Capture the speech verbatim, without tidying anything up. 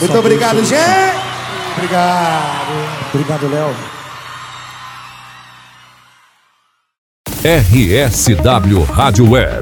Muito obrigado, gente. Obrigado. Obrigado, Léo. R S W Rádio Web.